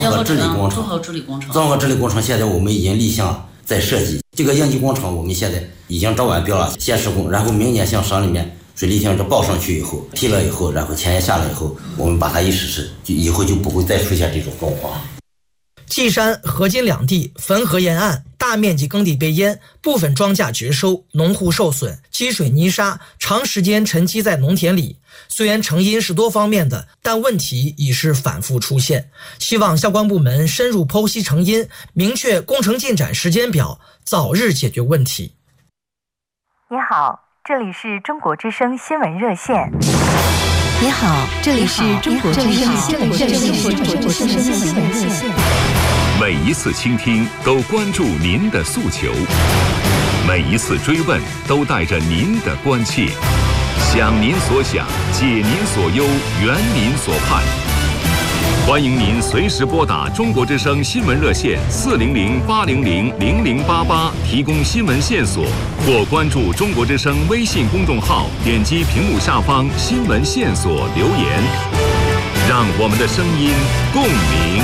和治理工程，综合治理工程现在我们已经立项在设计。这个应急工程我们现在已经招完标了，先施工，然后明年向省里面水利厅这报上去以后，批了以后，然后钱也下来以后，我们把它一实施，就以后就不会再出现这种状况。 稷山、河津两地汾河沿岸大面积耕地被淹，部分庄稼绝收，农户受损，积水泥沙长时间沉积在农田里。虽然成因是多方面的，但问题已是反复出现。希望相关部门深入剖析成因，明确工程进展时间表，早日解决问题。 你好，这里是中国之声新闻热线。 你好，这里是中国之声新闻热线。 每一次倾听都关注您的诉求，每一次追问都带着您的关切，想您所想，解您所忧，圆您所盼。欢迎您随时拨打中国之声新闻热线400-800-0088提供新闻线索，或关注中国之声微信公众号，点击屏幕下方新闻线索留言，让我们的声音共鸣。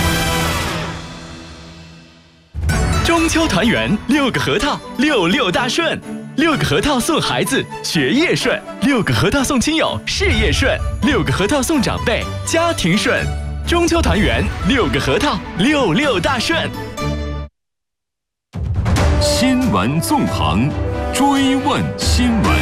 中秋团圆，6个核桃，66大顺，6个核桃送孩子学业顺，6个核桃送亲友事业顺，6个核桃送长辈家庭顺。中秋团圆，6个核桃，66大顺。 新闻纵横，追问新闻。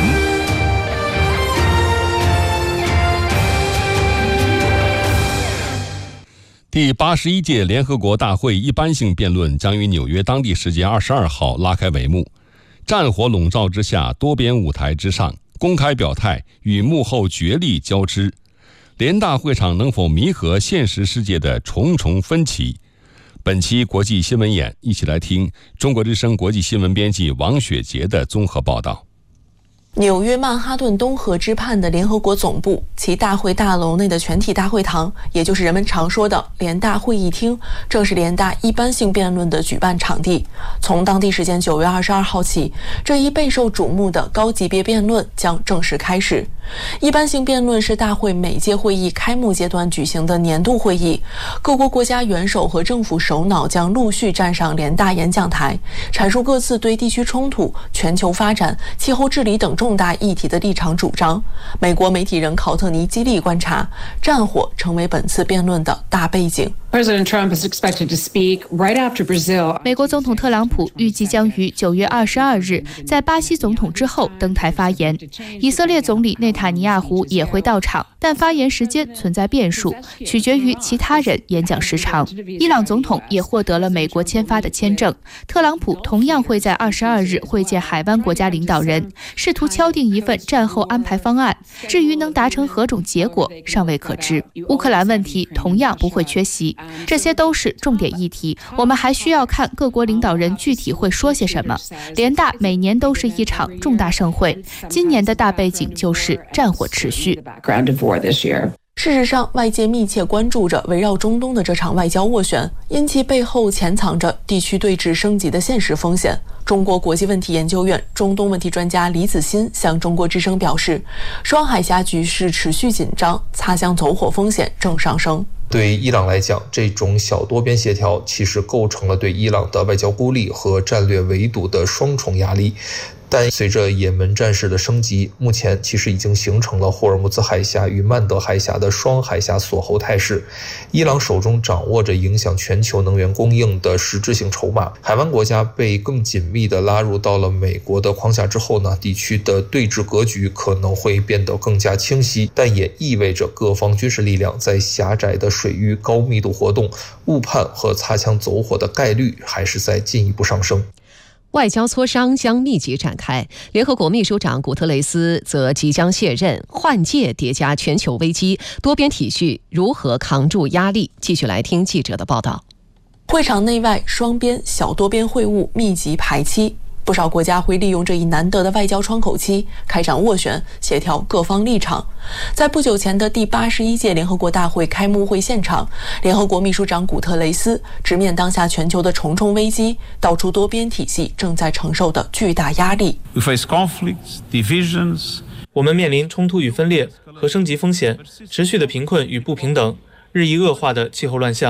第81届联合国大会一般性辩论将于纽约当地时间22号拉开帷幕。战火笼罩之下，多边舞台之上，公开表态与幕后角力交织。联大会场能否弥合现实世界的重重分歧？本期国际新闻眼，一起来听中国之声国际新闻编辑王雪杰的综合报道。 纽约曼哈顿东河之畔的联合国总部，其大会大楼内的全体大会堂，也就是人们常说的联大会议厅，正是联大一般性辩论的举办场地。从当地时间9月22号起，这一备受瞩目的高级别辩论将正式开始。一般性辩论是大会每届会议开幕阶段举行的年度会议，各国国家元首和政府首脑将陆续站上联大演讲台，阐述各自对地区冲突、全球发展、气候治理等重大议题的立场主张。美国媒体人考特尼基利观察，战火成为本次辩论的大背景。 President Trump is expected to speak right after Brazil. 美国总统特朗普预计将于9月22日在巴西总统之后登台发言。以色列总理内塔尼亚胡也会到场，但发言时间存在变数，取决于其他人演讲时长。伊朗总统也获得了美国签发的签证，特朗普同样会在22日会见海湾国家领导人，试图敲定一份战后安排方案。至于能达成何种结果，尚未可知。乌克兰问题同样不会缺席。这些都是重点议题，我们还需要看各国领导人具体会说些什么。联大每年都是一场重大盛会，今年的大背景就是战火持续。 事实上，外界密切关注着围绕中东的这场外交斡旋，因其背后潜藏着地区对峙升级的现实风险。中国国际问题研究院中东问题专家李子欣向中国之声表示，双海峡局势持续紧张，擦枪走火风险正上升。 对伊朗来讲，这种小多边协调其实构成了对伊朗的外交孤立和战略围堵的双重压力。但随着也门战事的升级，目前其实已经形成了霍尔木兹海峡与曼德海峡的双海峡锁喉态势。伊朗手中掌握着影响全球能源供应的实质性筹码，海湾国家被更紧密地拉入到了美国的框架之后呢，地区的对峙格局可能会变得更加清晰，但也意味着各方军事力量在狭窄的水域高密度活动，误判和擦枪走火的概率还是在进一步上升。 外交磋商将密集展开，联合国秘书长古特雷斯则即将卸任，换届叠加全球危机，多边体系如何扛住压力？继续来听记者的报道。 会场内外双边、小多边会晤密集排期，不少国家会利用这一难得的外交窗口期开展斡旋，协调各方立场。在不久前的第81届联合国大会开幕会现场，联合国秘书长古特雷斯直面当下全球的重重危机，道出多边体系正在承受的巨大压力。 We face conflicts, divisions. 我们面临冲突与分裂和升级风险，持续的贫困与不平等，日益恶化的气候乱象，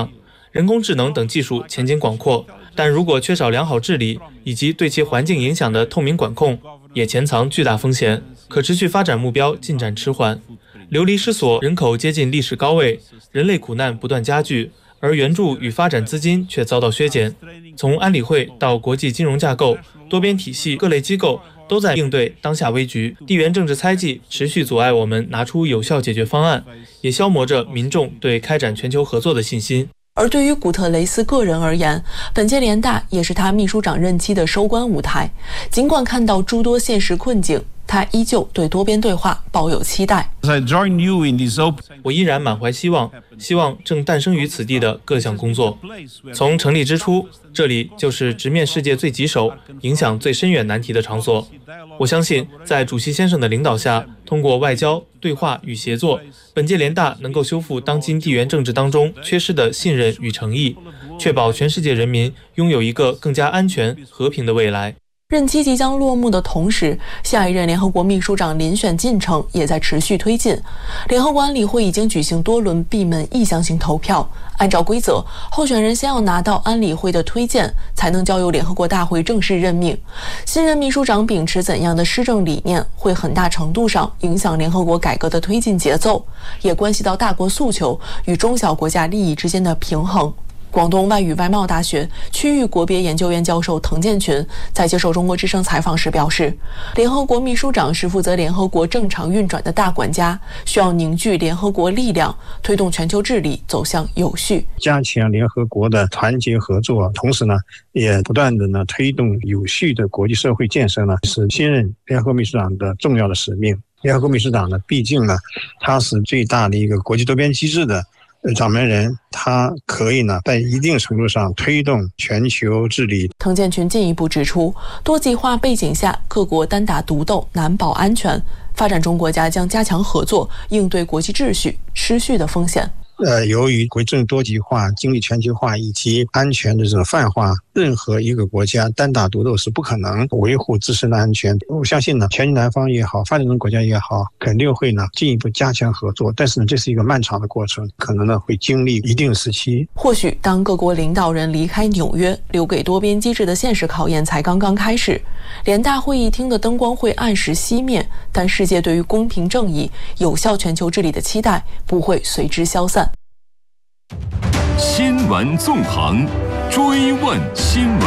人工智能等技术前景广阔，但如果缺少良好治理以及对其环境影响的透明管控，也潜藏巨大风险，可持续发展目标进展迟缓。流离失所，人口接近历史高位，人类苦难不断加剧，而援助与发展资金却遭到削减。从安理会到国际金融架构、多边体系，各类机构都在应对当下危局。地缘政治猜忌持续阻碍我们拿出有效解决方案，也消磨着民众对开展全球合作的信心。 而对于古特雷斯个人而言，本届联大也是他秘书长任期的收官舞台。尽管看到诸多现实困境，他依旧对多边对话抱有期待。 我依然满怀希望正诞生于此地的各项工作。从成立之初，这里就是直面世界最棘手、影响最深远难题的场所。我相信，在主席先生的领导下，通过外交、对话与协作，本届联大能够修复当今地缘政治当中缺失的信任与诚意，确保全世界人民拥有一个更加安全、和平的未来。 任期即将落幕的同时，下一任联合国秘书长遴选进程也在持续推进。联合国安理会已经举行多轮闭门意向性投票，按照规则，候选人先要拿到安理会的推荐，才能交由联合国大会正式任命。新任秘书长秉持怎样的施政理念，会很大程度上影响联合国改革的推进节奏，也关系到大国诉求与中小国家利益之间的平衡。广东外语外贸大学区域国别研究院教授滕建群在接受中国之声采访时表示，联合国秘书长是负责联合国正常运转的大管家，需要凝聚联合国力量，推动全球治理走向有序， 加强联合国的团结合作，同时呢，也不断的推动有序的国际社会建设呢，是新任联合国秘书长的重要的使命。联合国秘书长呢，毕竟呢，他是最大的一个国际多边机制的掌门人，他可以呢在一定程度上推动全球治理。 滕建群进一步指出，多极化背景下，各国单打独斗难保安全，发展中国家将加强合作，应对国际秩序失序的风险。 由于国际政治多极化、经济全球化以及安全的这种泛化，任何一个国家单打独斗是不可能维护自身的安全。我相信呢，全球南方也好，发展中国家也好，肯定会呢进一步加强合作。但是呢，这是一个漫长的过程，可能呢会经历一定时期。 或许当各国领导人离开纽约，留给多边机制的现实考验才刚刚开始。联大会议厅的灯光会按时熄灭，但世界对于公平正义、有效全球治理的期待不会随之消散。 新闻纵横，追问新闻。